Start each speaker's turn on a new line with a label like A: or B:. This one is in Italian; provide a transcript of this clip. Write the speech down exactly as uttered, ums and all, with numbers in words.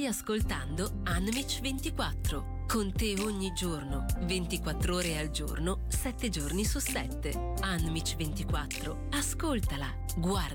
A: Stai ascoltando Anmich ventiquattro. Con te ogni giorno, ventiquattro ore al giorno, sette giorni su sette. Anmich ventiquattro. Ascoltala, guarda.